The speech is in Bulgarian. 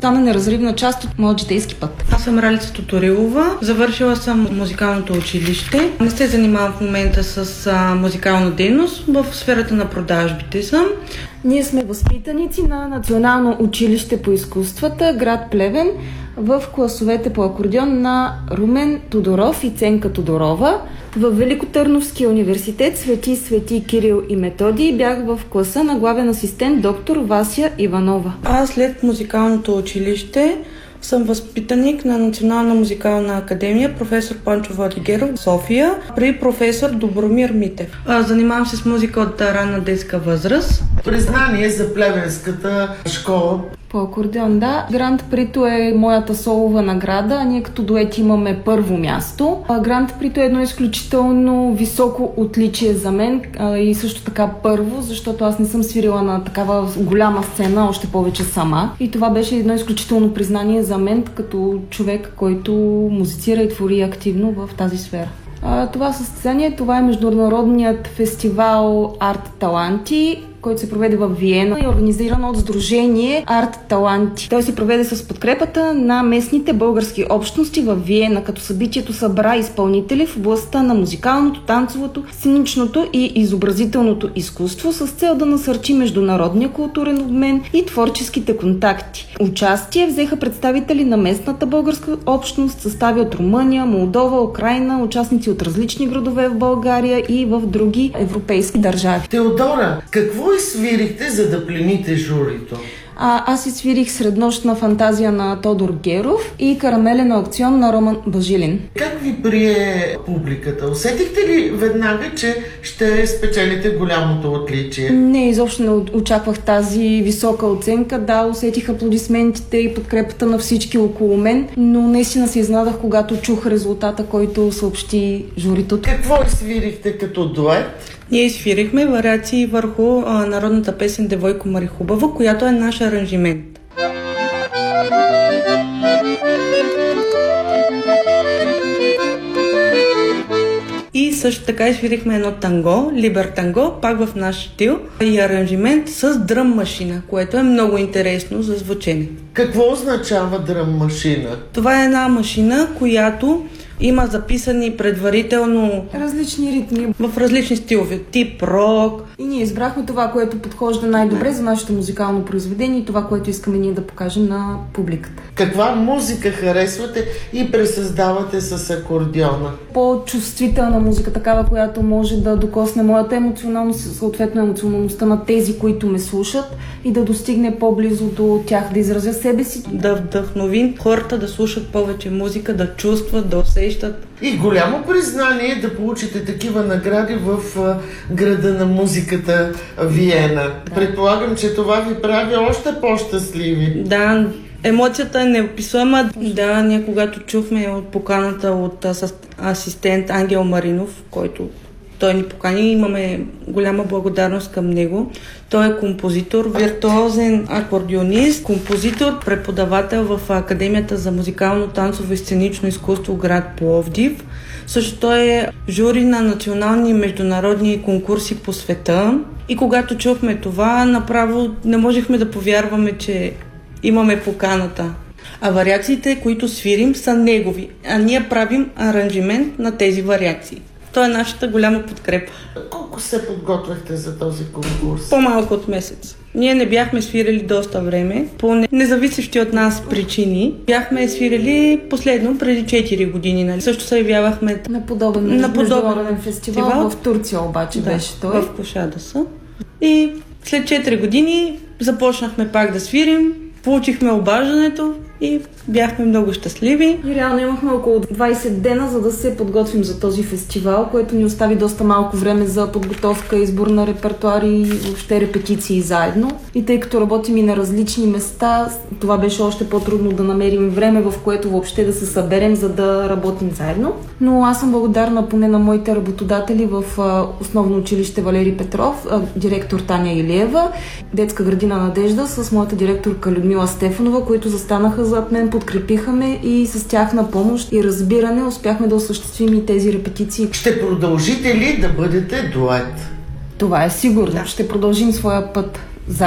стана неразривна част от моят житейски път. Аз съм Ралица Тоторилова. Завършила съм музикалното училище. Не се занимавам в момента с музикална дейност. В сферата на продажбите съм. Ние сме възпитаници на Национално училище по изкуствата, град Плевен, в класовете по акордеон на Румен Тодоров и Ценка Тодорова. В Великотърновския университет Свети Кирил и Методий бях в класа на главен асистент доктор Вася Иванова. Аз след музикалното училище съм възпитаник на Национална музикална академия професор Панчо Владигеров в София при професор Добромир Митев. Занимавам се с музика от ранна детска възраст. Признание за плевенската школа. По акордеон, да. Гранд Прито е моята солова награда, а ние като дует имаме първо място. Гранд Прито е едно изключително високо отличие за мен и също така първо, защото аз не съм свирила на такава голяма сцена, още повече сама. И това беше едно изключително признание за мен като човек, който музицира и твори активно в тази сфера. Това състезание, това е международният фестивал Арт Таланти, който се проведе в Виена и е организиран от Сдружение Арт Таланти. Той се проведе с подкрепата на местните български общности в Виена, като събитието събра изпълнители в областта на музикалното, танцовото, сценичното и изобразителното изкуство с цел да насърчи международния културен обмен и творческите контакти. Участие взеха представители на местната българска общност, състави от Румъния, Молдова, Украйна, участници от различни градове в България и в други европейски държави. Теодора, какво свирихте, за да плените журито? Аз свирих Среднощна фантазия на Тодор Геров и Карамелен аукцион на Роман Бажилин. Как ви прие публиката? Усетихте ли веднага, че ще спечелите голямото отличие? Не, изобщо не очаквах тази висока оценка. Да, усетих аплодисментите и подкрепата на всички около мен, но наистина се изненадах, когато чух резултата, който съобщи журито. Какво свирихте като дует? Ние свирихме вариации върху народната песен Девойко Мари Хубава, която е наш аранжимент. И също така изфирихме едно танго, Либер танго, пак в наш стил и аранжимент с дръм машина, което е много интересно за звучене. Какво означава дръм машина? Това е една машина, която има записани предварително различни ритми в различни стилове, тип рок. И ние избрахме това, което подхожда най-добре за нашето музикално произведение и това, което искаме ние да покажем на публиката. Каква музика харесвате и пресъздавате с акордеона? По-чувствителна музика, такава, която може да докосне моята емоционалност, съответно емоционалността на тези, които ме слушат и да достигне по-близо до тях, да изразя себе си. Да вдъхновим хората да слушат повече музика, да чувстват, да усещат. И голямо признание да получите такива награди в града на музиката Виена. Да. Предполагам, че това ви прави още по-щастливи. Да, емоцията е неописуема. Да, ние когато чухме от поканата от асистент Ангел Маринов, който той ни покани, имаме голяма благодарност към него. Той е композитор, виртуозен акордеонист, композитор, преподавател в Академията за музикално, танцово и сценично изкуство град Пловдив. Също той е жури на национални и международни конкурси по света. И когато чухме това, направо не можехме да повярваме, че имаме поканата. А вариациите, които свирим, са негови, а ние правим аранжимент на тези вариации. Това е нашата голяма подкрепа. Колко се подготвяхте за този конкурс? По-малко от месец. Ние не бяхме свирили доста време, по независещи от нас причини. Бяхме свирили последно преди 4 години. Нали? Също се явявахме на подобен международен фестивал в Турция, обаче беше той. В Кушадаса. И след 4 години започнахме пак да свирим, получихме обаждането и бяхме много щастливи. И реално имахме около 20 дена, за да се подготвим за този фестивал, което ни остави доста малко време за подготовка, избор на репертуари и въобще репетиции заедно. И тъй като работим и на различни места, това беше още по-трудно да намерим време, в което въобще да се съберем, за да работим заедно. Но аз съм благодарна поне на моите работодатели в Основно училище Валери Петров, директор Таня Илиева, детска градина Надежда с моята директорка Людмила Стефанова, които застанаха зад мен, подкрепиха ме и с тяхна помощ и разбиране успяхме да осъществим и тези репетиции. Ще продължите ли да бъдете дует? Това е сигурно. Да. Ще продължим своя път.